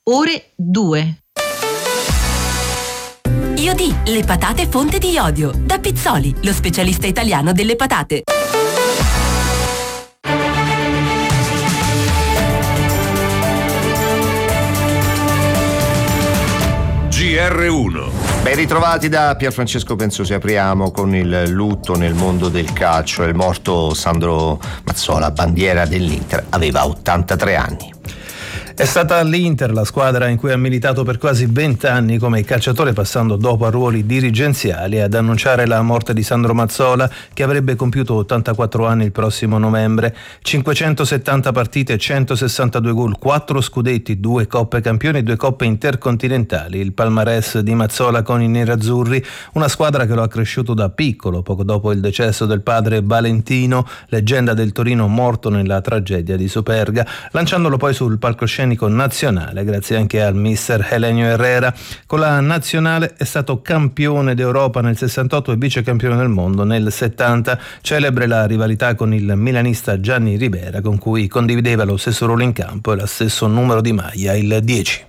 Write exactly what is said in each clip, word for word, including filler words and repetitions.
ore due. Io di le patate fonte di iodio da Pizzoli, lo specialista italiano delle patate. G R uno. Ben ritrovati da Pierfrancesco Pensosi. Apriamo con il lutto nel mondo del calcio. È morto Sandro Mazzola, bandiera dell'Inter, aveva ottantatré anni. È stata l'Inter la squadra in cui ha militato per quasi vent'anni come calciatore, passando dopo a ruoli dirigenziali, ad annunciare la morte di Sandro Mazzola, che avrebbe compiuto ottantaquattro anni il prossimo novembre. cinquecentosettanta partite, centosessantadue gol, quattro scudetti, due coppe campioni e due coppe intercontinentali. Il palmarès di Mazzola con i nerazzurri, una squadra che lo ha cresciuto da piccolo, poco dopo il decesso del padre Valentino, leggenda del Torino morto nella tragedia di Superga, lanciandolo poi sul palcoscenico nazionale, grazie anche al mister Helenio Herrera. Con la nazionale è stato campione d'Europa nel sessantotto e vicecampione del mondo nel settanta. Celebre la rivalità con il milanista Gianni Ribera, con cui condivideva lo stesso ruolo in campo e lo stesso numero di maglia, il dieci.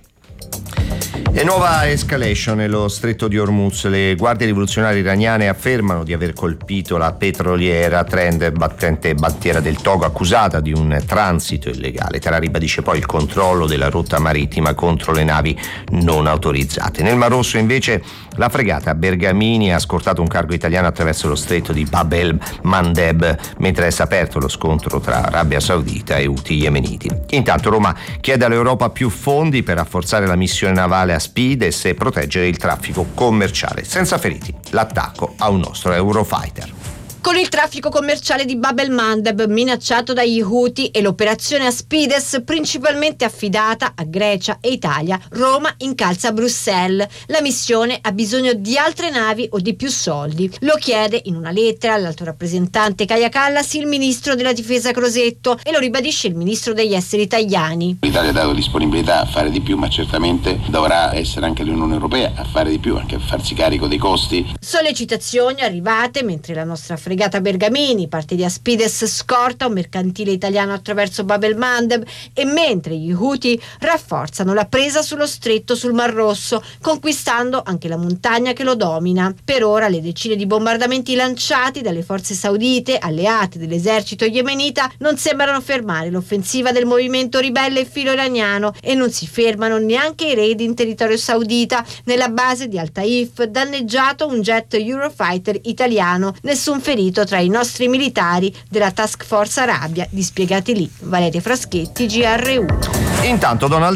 E nuova escalation nello stretto di Hormuz. Le guardie rivoluzionarie iraniane affermano di aver colpito la petroliera Trend, battente bandiera del Togo, accusata di un transito illegale. Teheran ribadisce poi il controllo della rotta marittima contro le navi non autorizzate. Nel Mar Rosso invece la fregata Bergamini ha scortato un cargo italiano attraverso lo stretto di Bab el Mandeb, mentre resta aperto lo scontro tra Arabia Saudita e Houthi yemeniti. Intanto Roma chiede all'Europa più fondi per rafforzare la missione navale a Spides e proteggere il traffico commerciale. Senza feriti, l'attacco a un nostro Eurofighter. Con il traffico commerciale di Bab el Mandeb minacciato dagli Houthi e l'operazione Aspides principalmente affidata a Grecia e Italia, Roma incalza Bruxelles. La missione ha bisogno di altre navi o di più soldi. Lo chiede in una lettera all'alto rappresentante Kaja Kallas il ministro della difesa Crosetto, e lo ribadisce il ministro degli esteri Tajani. L'Italia ha dato disponibilità a fare di più, ma certamente dovrà essere anche l'Unione Europea a fare di più, anche a farsi carico dei costi. Sollecitazioni arrivate mentre la nostra fregata Bergamini parte di Aspides scorta un mercantile italiano attraverso Bab el Mandeb, e mentre gli Houthi rafforzano la presa sullo stretto sul Mar Rosso, conquistando anche la montagna che lo domina. Per ora le decine di bombardamenti lanciati dalle forze saudite, alleate dell'esercito yemenita, non sembrano fermare l'offensiva del movimento ribelle filo iraniano, e non si fermano neanche i raid in territorio saudita. Nella base di Al Taif danneggiato un jet Eurofighter italiano, nessun ferito tra i nostri militari della Task Force Arabia dispiegati lì. Valeria Fraschetti, G R uno. Intanto Donald